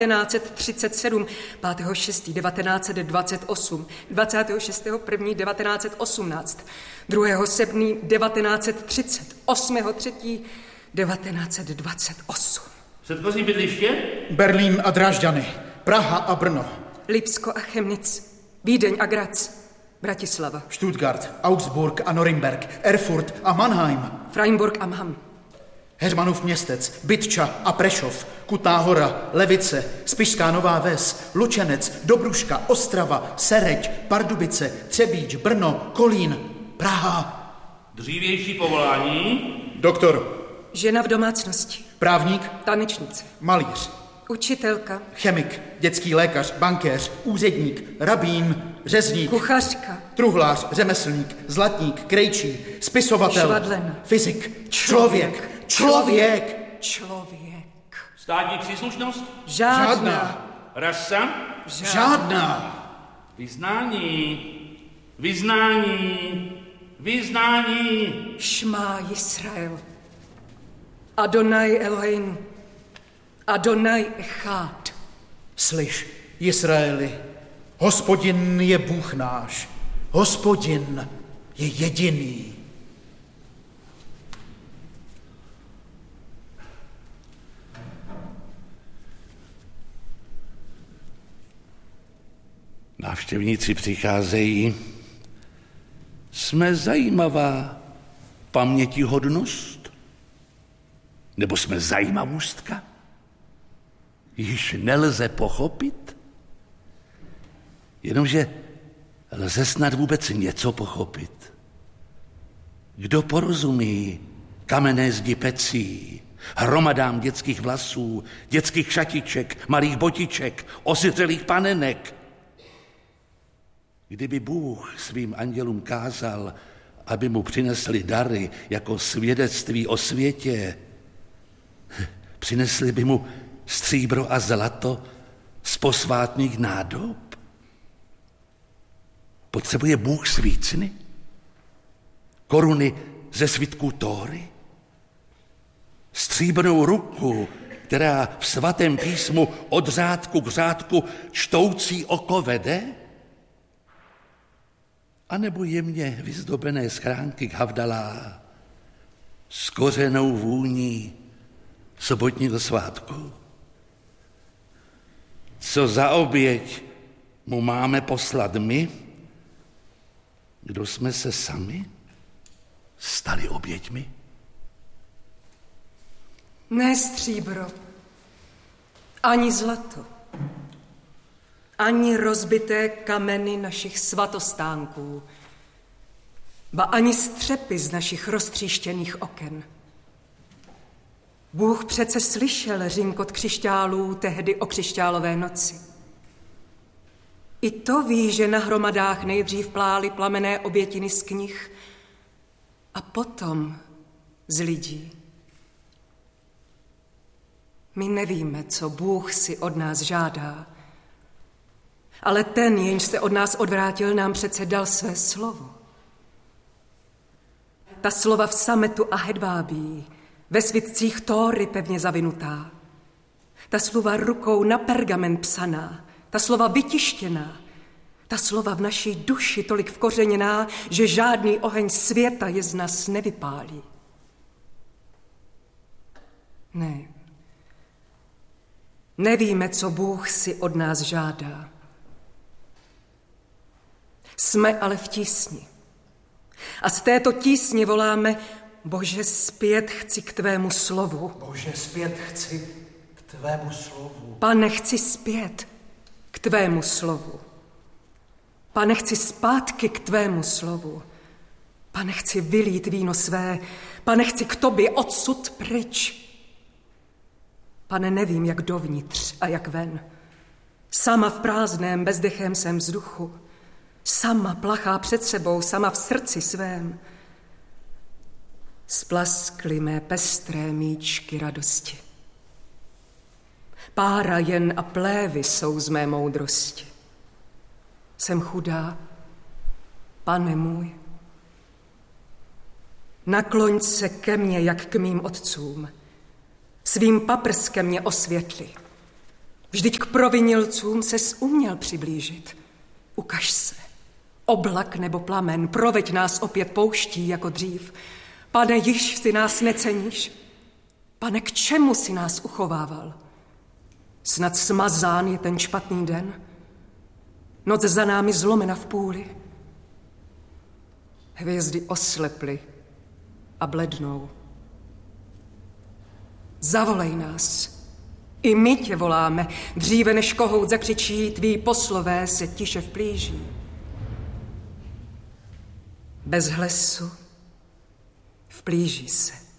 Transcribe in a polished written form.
1937, 5.6.1928, 26.1.1918, 2.7.1930, 8.3.1928. Předchozí bydliště? Berlín a Drážďany, Praha a Brno. Lipsko a Chemnitz, Vídeň a Graz, Bratislava. Stuttgart, Augsburg a Norimberg, Erfurt a Mannheim. Freiburg am Hamm. Heřmanův Městec, Bytča a Prešov, Kutná Hora, Levice, Spišská Nová Ves, Lučenec, Dobruška, Ostrava, Sereď, Pardubice, Třebíč, Brno, Kolín, Praha. Dřívější povolání? Doktor. Žena v domácnosti. Právník. Tanečnice. Malíř. Učitelka. Chemik, dětský lékař, bankéř, úředník, rabín, řezník. Kuchařka. Truhlář, řemeslník, zlatník, krejčí, spisovatel. Švadlena. Fyzik. Člověk. Státní příslušnost? Žádná. Rasa? Žádná. Vyznání. Šmá Jisrael. Adonai Eloheinu. Adonai Echad. Slyš, Jisraeli, Hospodin je Bůh náš. Hospodin je jediný. Návštěvníci přicházejí. Jsme zajímavá pamětihodnost? Nebo jsme zajímavůstka? Již nelze pochopit? Jenomže lze snad vůbec něco pochopit. Kdo porozumí kamenné zdi pecí, hromadám dětských vlasů, dětských šatiček, malých botiček, osiřelých panenek? Kdyby Bůh svým andělům kázal, aby mu přinesli dary jako svědectví o světě, přinesli by mu stříbro a zlato z posvátných nádob? Potřebuje Bůh svícny? Koruny ze svitků Tóry? Stříbrnou ruku, která v svatém písmu od řádku k řádku čtoucí oko vede? A nebo jemně vyzdobené schránky k havdalá s kořenou vůní sobotního svátku? Co za oběť mu máme poslat my, kdo jsme se sami stali oběťmi? Ne stříbro, ani zlato, ani rozbité kameny našich svatostánků, ba ani střepy z našich roztříštěných oken. Bůh přece slyšel řinkot křišťálů tehdy o křišťálové noci. I to ví, že na hromadách nejdřív plály plamenné obětiny z knih a potom z lidí. My nevíme, co Bůh si od nás žádá, ale ten, jenž se od nás odvrátil, nám přece dal své slovo. Ta slova v sametu a hedvábí, ve svitcích Tóry pevně zavinutá. Ta slova rukou na pergament psaná, ta slova vytištěná, ta slova v naší duši tolik vkořeněná, že žádný oheň světa je z nás nevypálí. Ne. Nevíme, co Bůh si od nás žádá. Jsme ale v tísni. A z této tísně voláme: Bože, zpět chci k tvému slovu. Bože, zpět chci k tvému slovu. Pane, chci zpět k tvému slovu. Pane, chci zpátky k tvému slovu. Pane, chci vylít víno své. Pane, chci k tobě odsud pryč. Pane, nevím, jak dovnitř a jak ven. Sama v prázdném, bezdechém jsem vzduchu. Sama plachá před sebou, sama v srdci svém. Splaskly mé pestré míčky radosti. Pára jen a plévy jsou z mé moudrosti. Jsem chudá, Pane můj. Nakloň se ke mně, jak k mým otcům. Svým paprskem mě osvětli. Vždyť k provinilcům ses uměl přiblížit. Ukaž se. Oblak nebo plamen, proveď nás opět pouští jako dřív. Pane, již si nás neceníš? Pane, k čemu si nás uchovával? Snad smazán je ten špatný den? Noc za námi zlomena v půli. Hvězdy osleply a blednou. Zavolej nás. I my tě voláme, dříve než kohout zakřičí, tví poslové se tiše vplíží. Bez hlesu vplíží se.